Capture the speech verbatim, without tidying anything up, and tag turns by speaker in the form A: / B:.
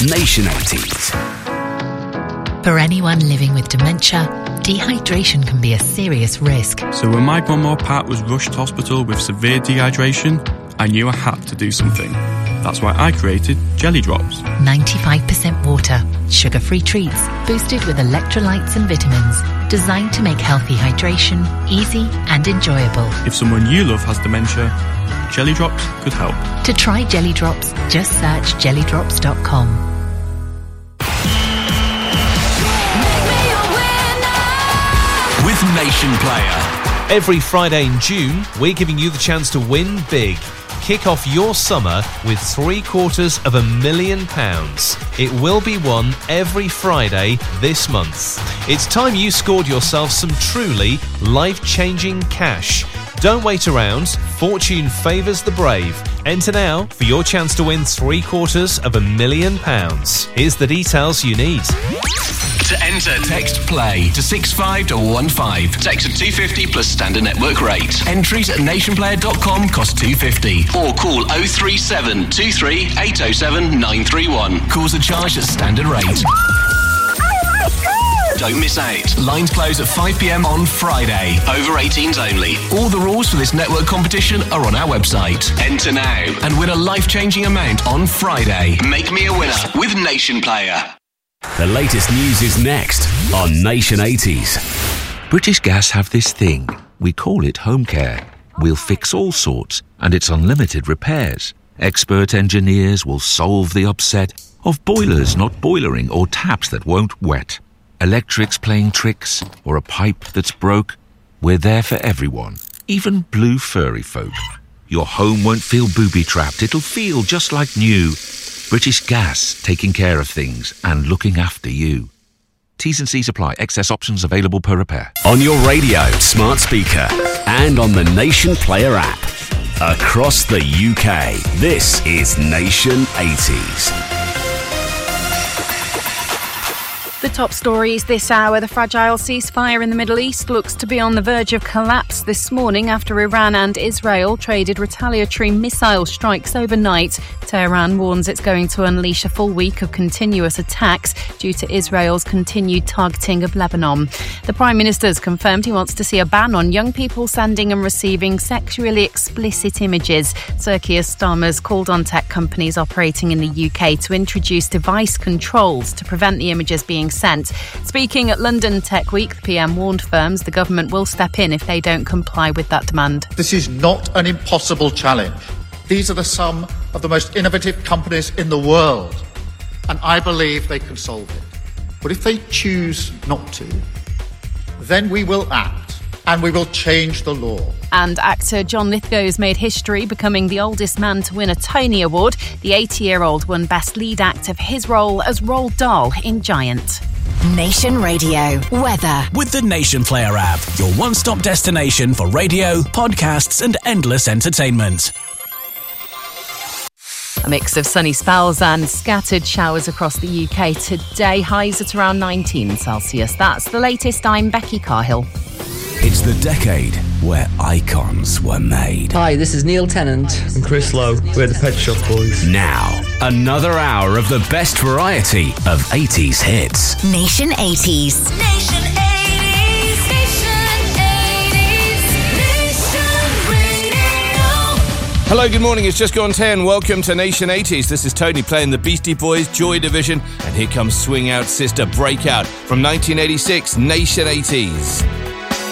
A: Nation eighties.
B: For anyone living with dementia, dehydration can be a serious risk.
C: So when my grandma Pat was rushed to hospital with severe dehydration, I knew I had to do something. That's why I created Jelly Drops.
B: ninety-five percent water, sugar-free treats, boosted with electrolytes and vitamins, designed to make healthy hydration easy and enjoyable.
C: If someone you love has dementia, Jelly Drops could help.
B: To try Jelly Drops, just search jelly drops dot com.
A: With Nation Player.
D: Every Friday in June, we're giving you the chance to win big. Kick off your summer with three quarters of a million pounds. It will be won every Friday this month. It's time you scored yourself some truly life-changing cash. Don't wait around. Fortune favours the brave. Enter now for your chance to win three quarters of a million pounds. Here's the details you need.
A: To enter, text PLAY to six five one five. Text at two fifty plus standard network rate. Entries at nation player dot com cost two fifty. Or call oh three seven two three eight oh seven nine three one. Calls are charged at standard rate. Don't miss out. Lines close at five p.m. on Friday. Over eighteens only. All the rules for this network competition are on our website. Enter now and win a life-changing amount on Friday. Make me a winner with Nation Player.
E: The latest news is next on Nation eighties.
F: British Gas have this thing. We call it home care. We'll fix all sorts, and it's unlimited repairs. Expert engineers will solve the upset of boilers not boilering or taps that won't wet. Electrics playing tricks or a pipe that's broke. We're there for everyone, even blue furry folk. Your home won't feel booby-trapped. It'll feel just like new. British Gas, taking care of things and looking after you. T's and C's apply. Excess options available per repair.
E: On your radio, smart speaker, and on the Nation Player app. Across the U K, this is Nation eighties.
G: The top stories this hour. The fragile ceasefire in the Middle East looks to be on the verge of collapse this morning after Iran and Israel traded retaliatory missile strikes overnight. Tehran warns it's going to unleash a full week of continuous attacks due to Israel's continued targeting of Lebanon. The Prime Minister's confirmed he wants to see a ban on young people sending and receiving sexually explicit images. Sir Keir Starmer's called on tech companies operating in the U K to introduce device controls to prevent the images being sent. Speaking at London Tech Week, the P M warned firms the government will step in if they don't comply with that demand.
H: This is not an impossible challenge. These are the some of the most innovative companies in the world, and I believe they can solve it. But if they choose not to, then we will act and we will change the law.
G: And actor John Lithgow's made history, becoming the oldest man to win a Tony Award. The eighty-year-old won Best Lead Actor for his role as Roald Dahl in Giant.
I: Nation Radio weather
J: with the Nation Player app, your one-stop destination for radio, podcasts, and endless entertainment.
G: A mix of sunny spells and scattered showers across the U K today. Highs at around nineteen Celsius. That's the latest. I'm Becky Carhill.
J: It's the decade where icons were made.
K: Hi, this is Neil Tennant
L: and Chris Lowe. We're the Pet Shop Boys.
E: Now, another hour of the best variety of eighties hits.
I: Nation eighties. Nation eighties. Nation eighties. Nation Radio.
M: Hello, good morning. It's just gone ten. Welcome to Nation eighties. This is Tony playing the Beastie Boys Joy Division. And here comes Swing Out Sister Breakout from nineteen eighty-six, Nation eighties.